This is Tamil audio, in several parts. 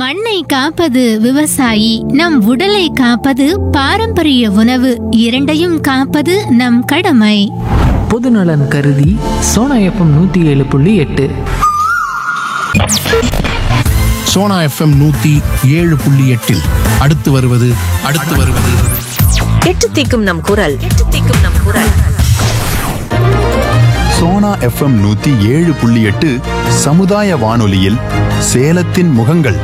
மண்ணை காப்பது விவசாயி, நம் உடலை காப்பது பாரம்பரிய உணவு, இரண்டையும் காப்பது நம் கடமை. பொதுநலன் கருதி சோனா எஃப்எம் 107.8. சோனா எஃப்எம் 107.8 அடுத்து வருவது எட்டு தீக்கும் நம் குரல். சோனா எஃப்எம் 107.8 சமுதாய வானொலியில் சேலத்தின் முகங்கள்.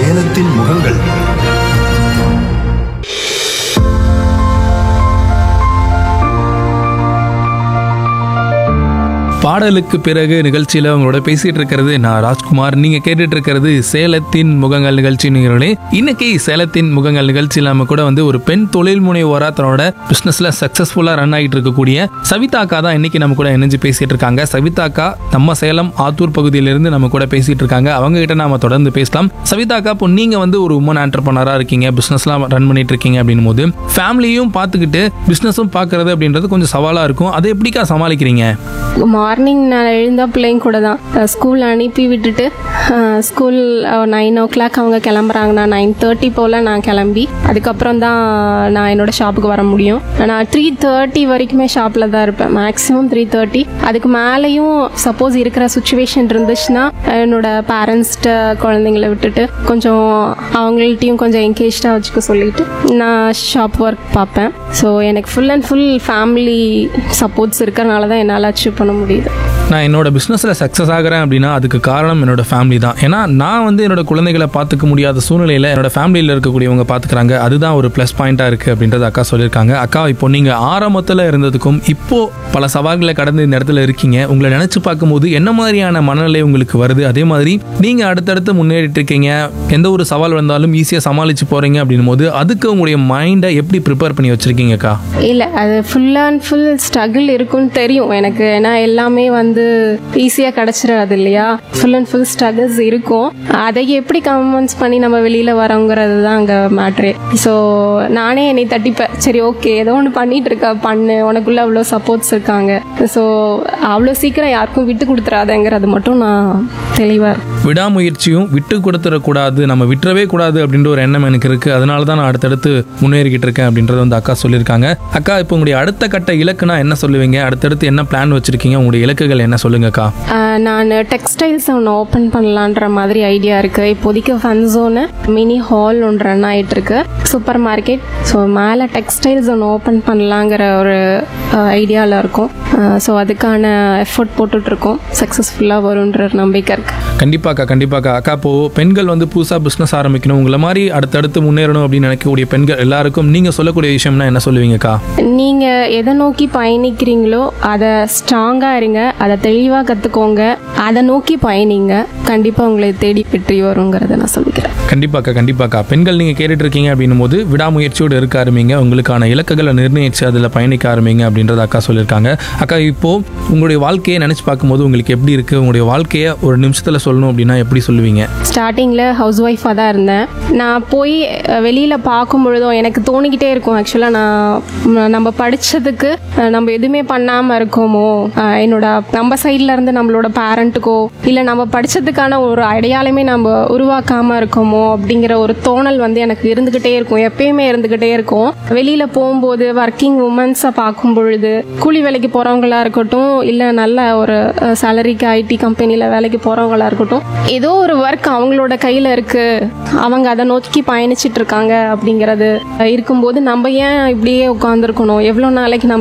பாடலுக்கு பிறகு நிகழ்ச்சியில் அவங்களோட பேசிட்டு இருக்கிறது நான் ராஜ்குமார். நீங்க கேட்டுட்டு இருக்கிறது சேலத்தின் முகங்கள் நிகழ்ச்சி. நீங்களே இன்னைக்கு சேலத்தின் முகங்கள் நிகழ்ச்சியில் நம்ம கூட ஒரு பெண் தொழில் முனைவோரா தன்னோட பிசினஸ்ல சக்சஸ்ஃபுல்லா ரன் ஆகிட்டு இருக்கக்கூடிய சவிதா அக்கா தான் இன்னைக்கு நம்ம கூட இணைஞ்சு பேசிட்டு இருக்காங்க. சவிதா அக்கா நம்ம சேலம் ஆத்தூர் பகுதியிலிருந்து நம்ம கூட பேசிட்டு இருக்காங்க. அவங்க கிட்ட நாம தொடர்ந்து பேசலாம். சவிதா அக்கா, இப்போ நீங்க ஒரு உமன் ஆண்டர்பனரா இருக்கீங்க, பிசினஸ்லாம் ரன் பண்ணிட்டு இருக்கீங்க அப்படின்னும் போது ஃபேமிலியும் பார்த்துக்கிட்டு பிசினஸும் பார்க்கறது அப்படின்றது கொஞ்சம் சவாலா இருக்கும். அதை எப்படிக்கா சமாளிக்கிறீங்க? மார்னிங் நான் எழுந்தால் பிள்ளைங்க கூட தான் ஸ்கூல் அனுப்பி விட்டுட்டு ஸ்கூல் 9 o'clock அவங்க கிளம்புறாங்கன்னா 9:30 போல் நான் கிளம்பி அதுக்கப்புறம் தான் நான் என்னோடய ஷாப்புக்கு வர முடியும். நான் 3:30 வரைக்குமே ஷாப்பில் தான் இருப்பேன், மேக்ஸிமம் 3:30. அதுக்கு மேலேயும் சப்போஸ் இருக்கிற சுச்சுவேஷன் இருந்துச்சுன்னா என்னோடய பேரண்ட்ஸ்கிட்ட குழந்தைங்கள விட்டுட்டு கொஞ்சம் அவங்கள்ட்டையும் கொஞ்சம் என்கேஜாக வச்சுக்க சொல்லிட்டு நான் ஷாப் ஒர்க் பார்ப்பேன். ஸோ எனக்கு full and full family supports இருக்கிறனால தான் என்னால் அச்சீவ் பண்ண முடியுது. நான் என்னோட பிஸ்னஸில் சக்ஸஸ் ஆகிறேன் அப்படின்னா அதுக்கு காரணம் என்னோட ஃபேமிலி தான். ஏன்னா நான் என்னோட குழந்தைகளை பார்த்துக்க முடியாத சூழ்நிலையில் என்னோட ஃபேமிலியில் இருக்கக்கூடியவங்க பார்த்துக்கிறாங்க. அதுதான் ஒரு ப்ளஸ் பாயிண்ட்டாக இருக்குது அப்படின்றது அக்கா சொல்லியிருக்காங்க. அக்கா, இப்போ நீங்கள் ஆரம்பத்தில் இருந்ததுக்கும் இப்போது பல சவால்களை கடந்து இந்த இடத்துல இருக்கீங்க. உங்களை நினச்சி பார்க்கும்போது என்ன மாதிரியான மனநிலை உங்களுக்கு வருது? அதே மாதிரி நீங்கள் அடுத்தடுத்து முன்னேறிட்டு இருக்கீங்க, எந்த ஒரு சவால் வந்தாலும் ஈஸியாக சமாளித்து போகிறீங்க அப்படின்னும் போது அதுக்கு உங்களுடைய மைண்டை எப்படி ப்ரிப்பேர் பண்ணி வச்சுருக்கீங்கக்கா? இல்லை, அது ஃபுல் அண்ட் ஃபுல் ஸ்ட்ரகிள் இருக்குன்னு தெரியும் எனக்கு. ஏன்னா எல்லாமே ஈஸியாக கிடச்சிடாது இல்லையா, ஃபுல் அண்ட் ஃபுல் ஸ்ட்ரகிள்ஸ் இருக்கும். அதை எப்படி கன்வின்ஸ் பண்ணி நம்ம வெளியில் வரோங்கிறது தான் அங்கே மேட்ரு. ஸோ நானே என்னை தட்டிப்பேன், சரி ஓகே ஏதோ ஒன்று பண்ணிட்டு இருக்க, பண்ணு, உனக்குள்ளே அவ்வளோ சப்போர்ட்ஸ் இருக்காங்க. ஸோ அவ்வளோ சீக்கிரம் யாருக்கும் விட்டு கொடுத்துறாதங்கிறது மட்டும் நான் தெளிவாக இருக்கேன். விடாமுயற்சியும் விட்டு கொடுத்துடக்கூடாது, நம்ம விட்டுறவே கூடாது அப்படின்ற ஒரு எண்ணம் எனக்கு இருக்குது. அதனால தான் நான் அடுத்தடுத்து முன்னேறிக்கிட்டு இருக்கேன் அப்படின்றத அக்கா சொல்லியிருக்காங்க. அக்கா, இப்போ உங்களுடைய அடுத்த கட்ட இலக்குனா என்ன சொல்லுவீங்க? அடுத்தடுத்து என்ன பிளான் வச்சிருக்கீங்க? உங்களுடைய இலக்குகள் என்ன சொல்லுங்கக்கா? நான் டெக்ஸ்டைல்ஸ் ஒன்று ஓப்பன் பண்ணலான்ற மாதிரி ஐடியா இருக்குது. இப்போதைக்கு ஃபன் ஜோனு மினி ஹால் ஒன்று ரன் ஆகிட்டு இருக்கு, சூப்பர் மார்க்கெட். ஸோ மேலே டெக்ஸ்டைல்ஸ் ஒன்று ஓப்பன் பண்ணலாங்கிற ஒரு ஐடியாவில் இருக்கும். ஸோ அதுக்கான எஃபர்ட் போட்டுட்ருக்கோம். சக்ஸஸ்ஃபுல்லாக வரும்ன்ற நம்பிக்கை இருக்குது. கண்டிப்பாக்கா. அக்கா, இப்போது பெண்கள் புதுசாக பிஸ்னஸ் ஆரம்பிக்கணும், உங்களை மாதிரி அடுத்தடுத்து முன்னேறணும் அப்படின்னு நினைக்கக்கூடிய பெண்கள் எல்லாருக்கும் நீங்கள் சொல்லக்கூடிய விஷயம்னா என்ன சொல்லுவீங்கக்கா? நீங்கள் எதை நோக்கி பயணிக்கிறீங்களோ அதை ஸ்ட்ராங்காக இருங்க, அதை தெளிவாக கற்றுக்கோங்க, அதை நோக்கி பயணிங்க. கண்டிப்பாக உங்களை தேடி வெற்றி வருங்கிறத நான் சொல்லிக்கிறேன். கண்டிப்பாக்கா. பெண்கள் நீங்கள் கேட்டுட்டு இருக்கீங்க அப்படின்னும் போது விடாமுயற்சியோடு இருக்க ஆரம்பிங்க, உங்களுக்கான இலக்குகளை நிர்ணயிச்சு அதில் பயணிக்க ஆரம்பிங்க அப்படின்றத அக்கா சொல்லியிருக்காங்க. அக்கா, இப்போது உங்களுடைய வாழ்க்கையை நினச்சி பார்க்கும்போது உங்களுக்கு எப்படி இருக்குது? உங்களுடைய வாழ்க்கையை ஒரு நிமிஷத்தில் சொல்லணும் அப்படின்னா எப்படி சொல்லுவீங்க? ஸ்டார்டிங்கில் ஹவுஸ் ஒய்ஃபாக தான் இருந்தேன். நான் போய் வெளியில் பார்க்கும் பொழுதும் எனக்கு தோணிக்கிட்டே இருக்கும், ஆக்சுவலாக நம்ம படித்ததுக்கு நம்ம எதுவுமே பண்ணாமல் இருக்கோமோ, நம்ம சைடில் இருந்து நம்மளோட பேரண்ட்டுக்கோ இல்லை நம்ம படித்ததுக்கான ஒரு அடையாளமே நம்ம உருவாக்காமல் இருக்கோமோ அப்படிங்கிற ஒரு தோணல் எனக்கு இருந்துக்கிட்டே இருக்கும், எப்பயுமே இருந்துக்கிட்டே இருக்கும். வெளியில் போகும்போது ஒர்க்கிங் உமன்ஸை பார்க்கும் பொழுது, கூலி வேலைக்கு போகிறவங்களா இருக்கட்டும் இல்லை நல்ல ஒரு சேலரிக்கு ஐடி கம்பெனியில் வேலைக்கு போகிறவங்களா இருக்கட்டும், ஏதோ ஒரு ஒர்க் அவங்களோட கையில் இருக்குது, அவங்க அதை நோக்கி பயணிச்சிட்டு இருக்காங்க அப்படிங்கிறது இருக்கும்போது நம்ம ஏன் இப்படியே உட்காந்துருக்கணும், எவ்வளோ நாளைக்கு நம்ம